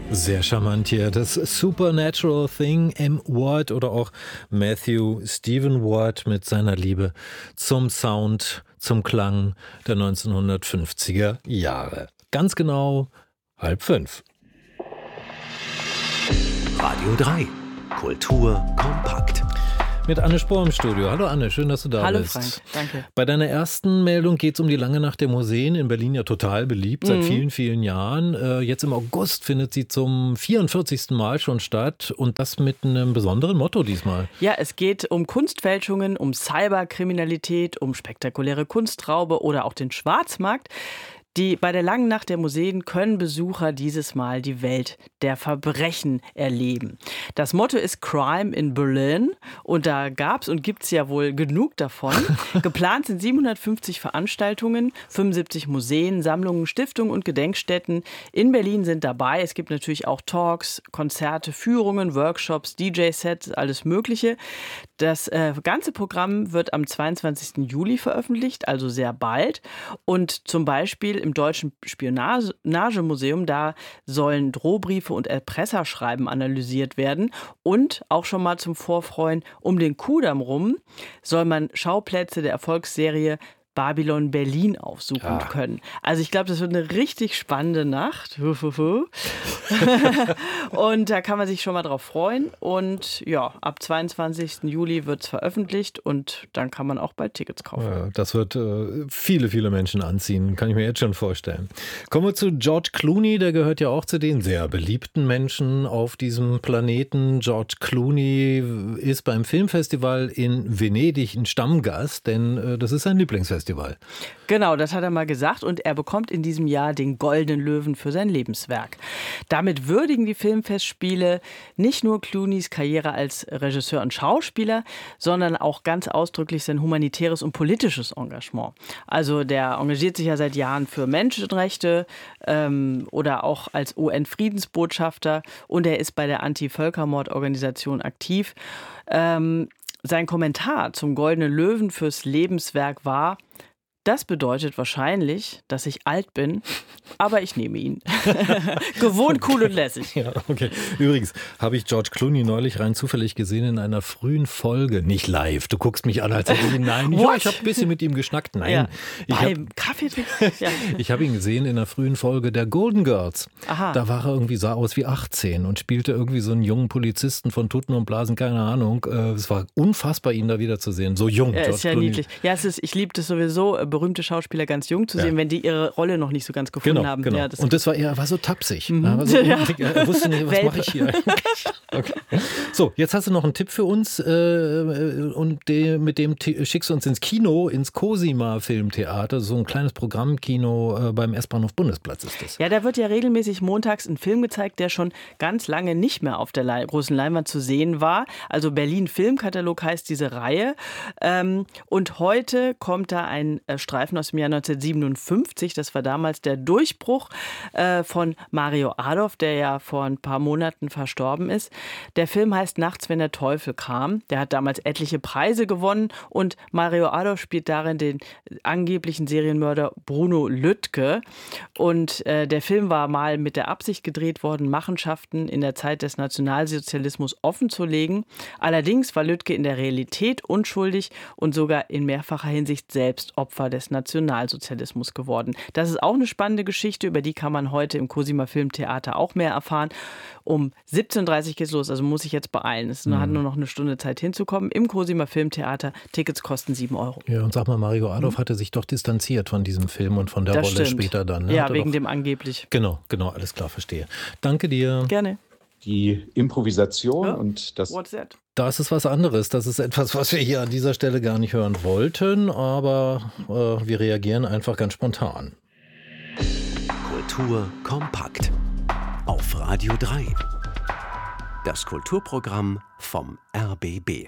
Sehr charmant hier. Das Supernatural Thing, M. Ward oder auch Matthew Stephen Ward mit seiner Liebe zum Sound, zum Klang der 1950er Jahre. Ganz genau 4:30. Radio 3. Kultur kompakt. Mit Anne Spohr im Studio. Hallo Anne, schön, dass du da bist. Hallo Frank, danke. Bei deiner ersten Meldung geht es um die lange Nacht der Museen, in Berlin ja total beliebt, seit vielen, vielen Jahren. Jetzt im August findet sie zum 44. Mal schon statt und das mit einem besonderen Motto diesmal. Ja, es geht um Kunstfälschungen, um Cyberkriminalität, um spektakuläre Kunstraube oder auch den Schwarzmarkt. Bei der langen Nacht der Museen können Besucher dieses Mal die Welt der Verbrechen erleben. Das Motto ist Crime in Berlin und da gab es und gibt es ja wohl genug davon. Geplant sind 750 Veranstaltungen, 75 Museen, Sammlungen, Stiftungen und Gedenkstätten in Berlin sind dabei. Es gibt natürlich auch Talks, Konzerte, Führungen, Workshops, DJ-Sets, alles Mögliche. Das ganze Programm wird am 22. Juli veröffentlicht, also sehr bald. Und zum Beispiel im Deutschen Spionagemuseum, da sollen Drohbriefe und Erpresserschreiben analysiert werden. Und auch schon mal zum Vorfreuen um den Kudamm rum soll man Schauplätze der Erfolgsserie Babylon Berlin aufsuchen können. Also ich glaube, das wird eine richtig spannende Nacht. Und da kann man sich schon mal drauf freuen. Und ja, ab 22. Juli wird es veröffentlicht und dann kann man auch bald Tickets kaufen. Ja, das wird viele, viele Menschen anziehen, kann ich mir jetzt schon vorstellen. Kommen wir zu George Clooney, der gehört ja auch zu den sehr beliebten Menschen auf diesem Planeten. George Clooney ist beim Filmfestival in Venedig ein Stammgast, denn das ist sein Lieblingsfestival. Genau, das hat er mal gesagt und er bekommt in diesem Jahr den Goldenen Löwen für sein Lebenswerk. Damit würdigen die Filmfestspiele nicht nur Clooneys Karriere als Regisseur und Schauspieler, sondern auch ganz ausdrücklich sein humanitäres und politisches Engagement. Also der engagiert sich ja seit Jahren für Menschenrechte oder auch als UN-Friedensbotschafter und er ist bei der Anti-Völkermord-Organisation aktiv. Sein Kommentar zum Goldenen Löwen fürs Lebenswerk war: Das bedeutet wahrscheinlich, dass ich alt bin, aber ich nehme ihn. Gewohnt, cool und lässig. Ja, okay. Übrigens habe ich George Clooney neulich rein zufällig gesehen in einer frühen Folge. Nicht live. Du guckst mich an, als hätte ich ihn. Nein, ja, ich habe ein bisschen mit ihm geschnackt. Nein. Ja. Beim Kaffee trinken? Ja. Ich habe ihn gesehen in einer frühen Folge der Golden Girls. Aha. Da war er irgendwie, sah aus wie 18 und spielte irgendwie so einen jungen Polizisten von Tutten und Blasen, keine Ahnung. Es war unfassbar, ihn da wieder zu sehen. So jung. Er ist ja Clooney. Niedlich. Ja, ich liebe das sowieso, berühmte Schauspieler ganz jung zu sehen, wenn die ihre Rolle noch nicht so ganz gefunden haben. Genau. Ja, und das war er war so tapsig. Er war so er wusste nicht, was mache ich hier eigentlich. Okay. So, jetzt hast du noch einen Tipp für uns und mit dem schickst du uns ins Kino, ins Cosima Filmtheater, so ein kleines Programmkino beim S-Bahnhof Bundesplatz ist das. Ja, da wird ja regelmäßig montags ein Film gezeigt, der schon ganz lange nicht mehr auf der großen Leinwand zu sehen war. Also Berlin Filmkatalog heißt diese Reihe. Und heute kommt da ein Streifen aus dem Jahr 1957. Das war damals der Durchbruch von Mario Adorf, der ja vor ein paar Monaten verstorben ist. Der Film heißt Nachts, wenn der Teufel kam. Der hat damals etliche Preise gewonnen und Mario Adorf spielt darin den angeblichen Serienmörder Bruno Lüttke. Und der Film war mal mit der Absicht gedreht worden, Machenschaften in der Zeit des Nationalsozialismus offenzulegen. Allerdings war Lüttke in der Realität unschuldig und sogar in mehrfacher Hinsicht selbst Opfer des Nationalsozialismus geworden. Das ist auch eine spannende Geschichte, über die kann man heute im Cosima Filmtheater auch mehr erfahren. Um 17:30 geht's los, also muss ich jetzt beeilen. Es hat nur noch eine Stunde Zeit hinzukommen. Im Cosima Filmtheater, Tickets kosten 7 €. Ja, und sag mal, Mario Adorf hatte sich doch distanziert von diesem Film und von der Das Rolle stimmt. später dann. Ne? Ja, wegen dem angeblich. Genau, alles klar, verstehe. Danke dir. Gerne. Die Improvisation und das... What's that? Das ist was anderes. Das ist etwas, was wir hier an dieser Stelle gar nicht hören wollten, aber wir reagieren einfach ganz spontan. Kultur kompakt. Auf Radio 3. Das Kulturprogramm vom RBB.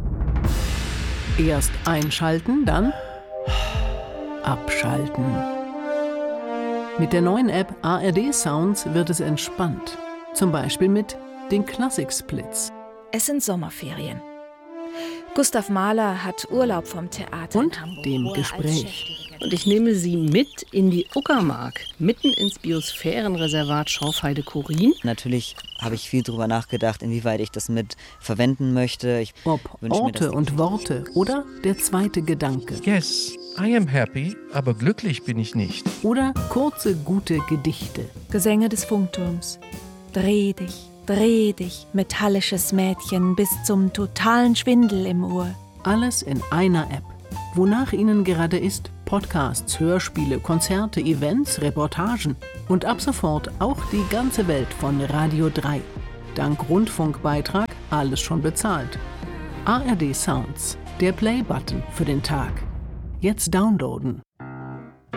Erst einschalten, dann abschalten. Mit der neuen App ARD Sounds wird es entspannt. Zum Beispiel mit den Klassik-Splits. Es sind Sommerferien. Gustav Mahler hat Urlaub vom Theater Und in Hamburg. dem Gespräch. Und ich nehme Sie mit in die Uckermark, mitten ins Biosphärenreservat Schorfheide-Chorin. Natürlich habe ich viel darüber nachgedacht, inwieweit ich das mit verwenden möchte. Ob Orte und Worte oder der zweite Gedanke. Yes, I am happy, aber glücklich bin ich nicht. Oder kurze, gute Gedichte. Gesänge des Funkturms. Dreh dich, metallisches Mädchen, bis zum totalen Schwindel im Ohr. Alles in einer App. Wonach Ihnen gerade ist, Podcasts, Hörspiele, Konzerte, Events, Reportagen und ab sofort auch die ganze Welt von Radio 3. Dank Rundfunkbeitrag alles schon bezahlt. ARD Sounds, der Play-Button für den Tag. Jetzt downloaden.